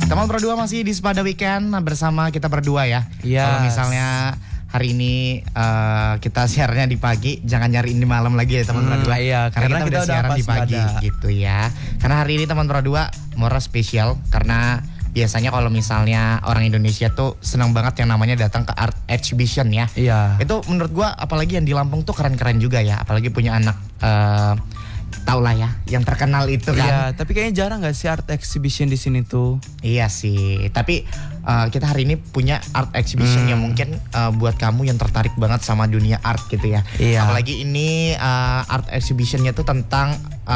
Teman berdua masih di Sepada Weekend bersama kita berdua ya. Yes. Kalau misalnya hari ini kita siarnya di pagi, jangan nyariin di malam lagi ya teman berdua. Iya, karena kita udah siaran di pagi gitu ya. Karena hari ini teman berdua Mora spesial karena biasanya kalau misalnya orang Indonesia tuh senang banget yang namanya datang ke art exhibition ya. Iya. Itu menurut gua apalagi yang di Lampung tuh keren-keren juga ya, apalagi punya anak tau lah ya, yang terkenal itu kan. Iya, tapi kayaknya jarang gak sih art exhibition di sini tuh? Iya sih, tapi kita hari ini punya art exhibition yang mungkin buat kamu yang tertarik banget sama dunia art gitu ya. Iya. Apalagi ini art exhibitionnya tuh tentang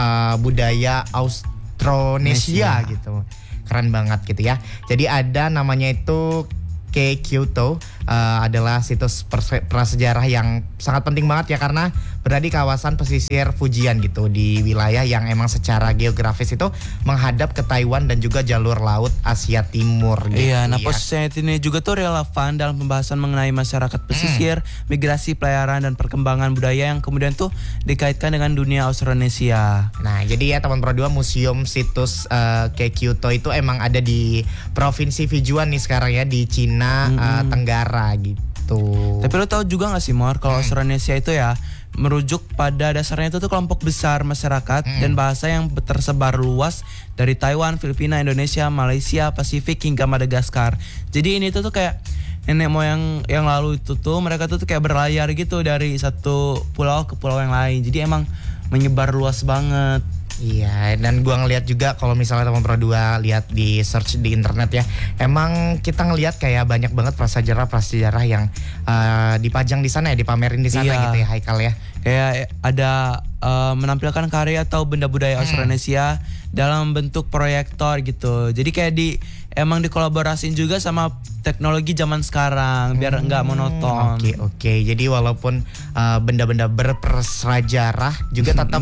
budaya Austronesia gitu. Keren banget gitu ya. Jadi ada namanya itu Kyoto, adalah situs prasejarah yang sangat penting banget ya karena berada di kawasan pesisir Fujian gitu, di wilayah yang emang secara geografis itu menghadap ke Taiwan dan juga jalur laut Asia Timur gitu. Iya, nah ya. posisinya ini juga tuh relevan dalam pembahasan mengenai masyarakat pesisir, migrasi, pelayaran dan perkembangan budaya yang kemudian tuh dikaitkan dengan dunia Austronesia. Nah, jadi ya teman Pro 2, museum situs Kyoto itu emang ada di Provinsi Sichuan nih sekarang ya, di Cina Tenggara gitu. Tapi lo tahu juga gak sih Mor, kalau Austronesia itu ya merujuk pada dasarnya itu tuh kelompok besar masyarakat dan bahasa yang tersebar luas dari Taiwan, Filipina, Indonesia, Malaysia, Pasifik hingga Madagaskar. Jadi ini tuh kayak nenek moyang yang lalu itu tuh mereka tuh kayak berlayar gitu dari satu pulau ke pulau yang lain. Jadi emang menyebar luas banget. Iya, dan gua ngelihat juga kalau misalnya teman Pro 2 lihat di search di internet ya, emang kita ngelihat kayak banyak banget prasejarah yang dipajang di sana ya, dipamerin di sana gitu ya, Haikal ya. Kayak ada menampilkan karya atau benda budaya Austronesia dalam bentuk proyektor gitu. Jadi kayak emang dikolaborasiin juga sama teknologi zaman sekarang biar nggak monoton. Oke. Jadi walaupun benda-benda berprasejarah juga tetap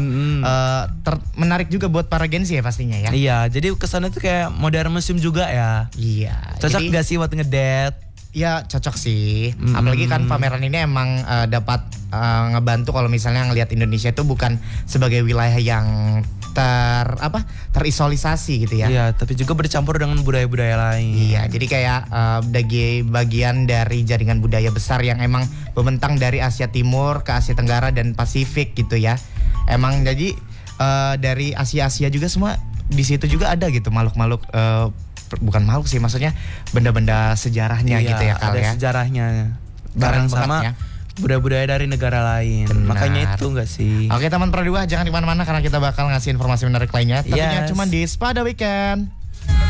menarik juga buat para Gen Z ya pastinya ya. Iya, jadi kesannya tuh kayak modern museum juga ya. Iya. Cocok gak sih buat ngedate? Ya cocok sih. Apalagi kan pameran ini emang dapat ngebantu kalau misalnya ngelihat Indonesia itu bukan sebagai wilayah yang terisolisasi gitu ya. Iya, tapi juga bercampur dengan budaya-budaya lain. Iya, jadi kayak bagian dari jaringan budaya besar yang emang membentang dari Asia Timur ke Asia Tenggara dan Pasifik gitu ya. Emang jadi dari Asia juga semua di situ juga ada gitu makhluk-makhluk, bukan makhluk sih, maksudnya benda-benda sejarahnya gitu ya Kal ya. Ada sejarahnya. Bareng sama ya. Budaya-budaya dari negara lain. Benar. Makanya itu enggak sih. Oke teman Pro 2, jangan di mana-mana karena kita bakal ngasih informasi menarik lainnya. Tentunya cuma di Sepada Weekend.